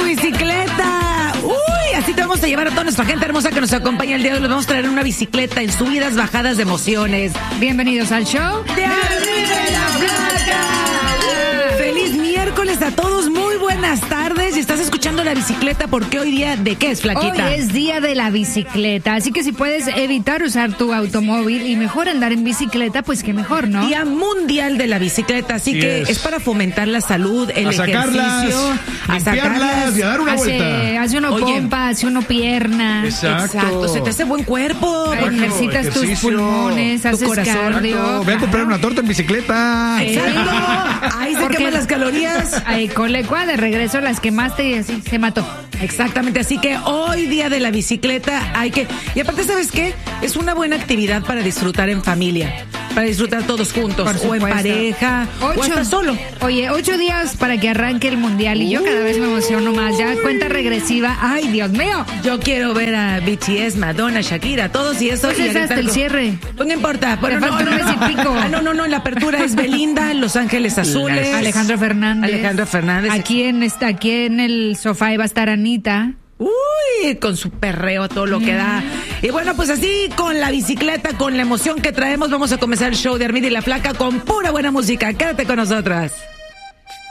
bicicleta! ¡Uy! Así te vamos a llevar a toda nuestra gente hermosa que nos acompaña el día de hoy. Les vamos a traer una bicicleta en subidas, bajadas de emociones. Bienvenidos al show ¡De Arriba la Flaca! ¡Feliz miércoles a todos! Muy buenas tardes. Y estás escuchando La Bicicleta porque hoy día, ¿de qué es, Flaquita? Hoy es día de la bicicleta, así que si puedes evitar usar tu automóvil y mejor andar en bicicleta, pues qué mejor, ¿no? Día mundial de la bicicleta, así que es para fomentar la salud, el ejercicio, a sacarlas y a dar una vuelta. Hace uno pompa, hace uno pierna. Exacto. Se te hace buen cuerpo. Ejercitas tus pulmones, haces corazón. cardio. Voy a comprar una torta en bicicleta. Exacto. Ahí se queman las calorías. Ahí con lecua de regreso las quemaste y así se mató. Exactamente, así que hoy día de la bicicleta hay que... Y aparte, ¿sabes qué? Es una buena actividad para disfrutar en familia, para disfrutar todos juntos, o en pareja, o hasta solo. Oye, 8 días para que arranque el mundial y yo cada vez me emociono más. Ya cuenta regresiva. ¡Ay, Dios mío! Yo quiero ver a BTS, Madonna, Shakira, todos y eso. Pues es hasta el cierre. Pues no importa. Bueno, falta un mes y pico. No, la apertura es Belinda, Los Ángeles Azules. Alejandro Fernández. Aquí en el sofá iba a estar Anita. Uy, con su perreo, todo lo que da. Y bueno, pues así, con la bicicleta, con la emoción que traemos, vamos a comenzar el show de Armida y la Flaca con pura buena música. Quédate con nosotras.